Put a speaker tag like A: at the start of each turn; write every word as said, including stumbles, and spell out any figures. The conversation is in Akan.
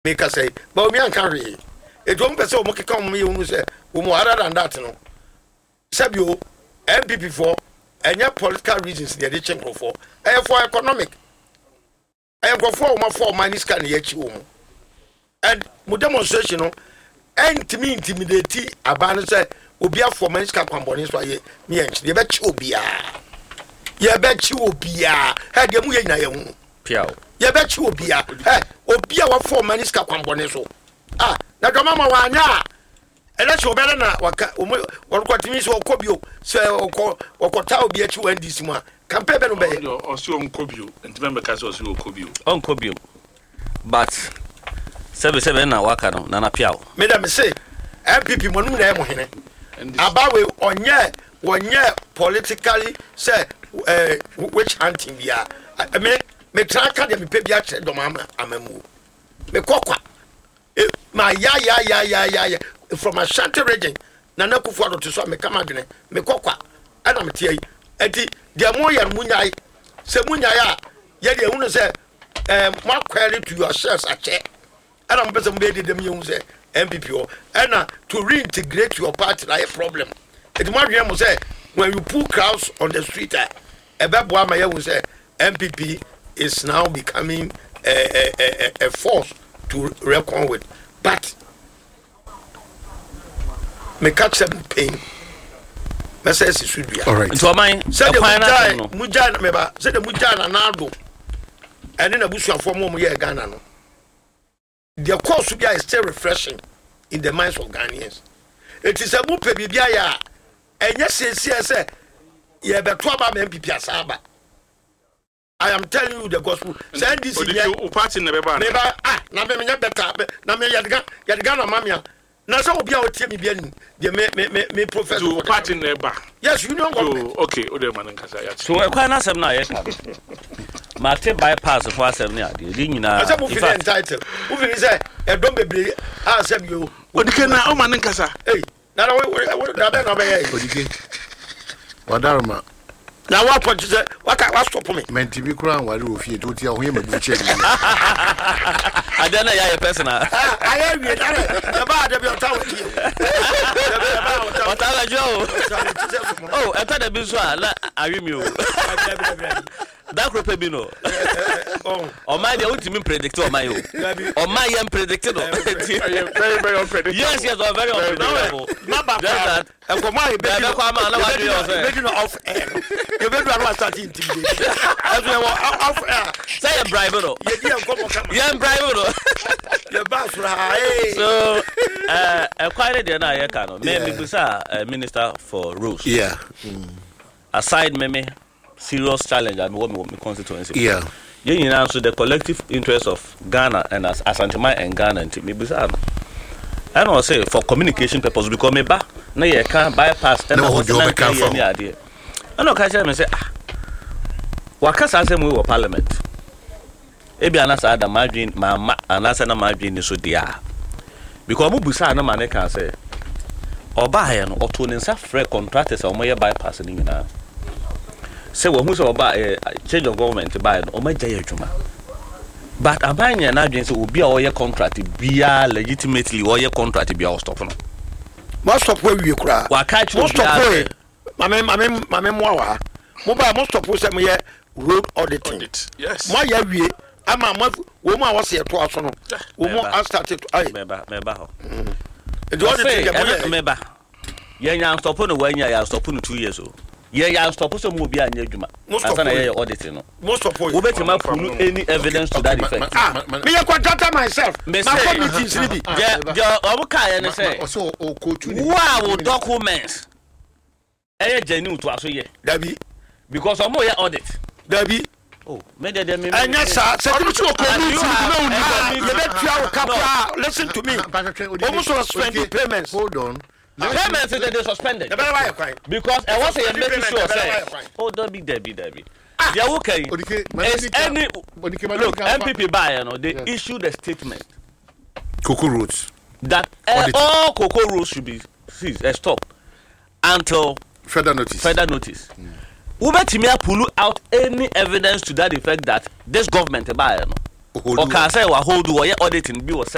A: make us say but me an carry it won't be so much come me who say we more other than that no sabio M P P for any political reasons they dey change for eh for economic eh go for my for money scan here chi wo and mo demonstration no entimi intimidate aban say obi afọ money scan kwamboni so aye me enchi dey be chi obi a ye be chi obi a he dey mu ye nyina ye hu
B: piao
A: ye be chi obi a he obi a wa for money scan kwamboni so ah na do mama wa anya ele so bele na waka workwatimi so okobio se okọ okota obi achi wan dis mu a campaign be no be
C: o si on kobio enti member ka so si okobio
B: on kobio but seven seven na waka no na na piao
A: me da me say M P P mo nu na e mo hene abawe onye wonye politically say eh which hunting bia me me traka de me pe bia che do mama amamu me kokwa ma ya ya ya ya ya ya from Ashanti region na na kufu ado to so me kama dwene me kokwa ana me tie enti de mo ya munyai se munyai a ye de hunu se eh ma kwere to your shares ache ana mo pese mo be de dem ye hunu se M P P o ana to reintegrate your party na a problem enti mo adwene mo se when you pull crowds on the street e be boa ma ye hunu se M P P is now becoming a a a, a force to reckon with but me catch them pain me say it should be
B: all right so mine
A: say the mujai mujai me ba say the mujai na nado and na busuafo mo mo ye Ghana no the course be is still refreshing in the minds of Ghanaians it is a mu pe bibia ya enye siesie say ye be to aba me M P P asaba I am telling you the gospel say this is
C: your party na be ba
A: na ah na me nya better na me yadga yadga na mamia na so obi a otie me bia ni de me me me professor
C: to party na ba
A: yes union government
C: okay o de man nkasa ya
B: so e kwa na asem na ye ka ma te bypass for asem ni ade di nyina
A: asem fi the title who fi say e don bebre asem yo
C: odike na o man nkasa
A: eh na na we na be na be ye
D: odike wadarma
A: na wa point say what I stop me
D: menti bi kura wale ofie to tia ho ye mabu che
B: adana ya ye personal
A: ah aye wi na e ba da bi o ta wo tie
B: o ta la jo oh e ta da bi so a la awi mi o da kro pe bi no o ma de ultimi predict o ma yo o ma ye predict no
C: very very unpredictable
B: yes yes o very unpredictable
A: na ba
B: that
A: e ko ma e be
B: no kwa ma na wa do yo say
A: be no off air you be do anu start intimidate as we off air
B: say a bribe no
A: ye di en ko mo kama
B: ye bribe no
A: ye ba sura eh
B: so uh e kware de na ye ka no me be bisa minister for rules
D: yeah
B: aside me me serious challenge and what me constituency
D: yeah
B: you know so the collective interest of Ghana and as Asantuma and Ghana and me bisa I don't say for communication purpose because me ba na ye can bypass and
D: no do be can
B: any idea I no catch me say ah wakasa say we parliament e bi anasa ada madwin ma anasa na madwin ni so dia because mu busa na man can say oba ha no oto ne nsa free contractors o mo ye bypass ni nyina say we hu say oba change of government by o ma jaya adwuma but abanya na adwin say obi a o ye contract bia legitimately o ye contract bia o stop no
A: most of we we kura
B: wa catch
A: most of we mame mame mame mo wa mo ba most of we say mo ye road auditing
C: yes
A: mo ya wie ama mo wo mo a wo se to aso no wo mo a start to ai
B: meba meba ho
A: e do auditing ke mo ye
B: meba ye nya stop no wa nya ya stop no two years o ye ya stop so mo bi anya adwuma asa na ye auditing no
A: most of we
B: wo beti ma prove any evidence to that effect
A: ah me ye contractor myself
B: my
A: committee is ready
B: je je o ka ye ne say
D: so o ko tu ni
B: wow documents eh genuine to aso ye
A: dabi
B: because o mo ye audit
A: dabi
B: oh me de de me
A: anya sa security of committee no you be try kapra listen to me almost suspend payments
D: hold on
B: payments they suspended because I was say make sure say oh don't be there be there be they okay is any look M P P buy you know they issue the statement
D: Cocoa Roads
B: that uh, all cocoa roads should be seized uh, stopped until
D: further notice
B: further notice Ubetimi pull out any evidence to that effect that this government buy you know or can say wa hold or auditing be was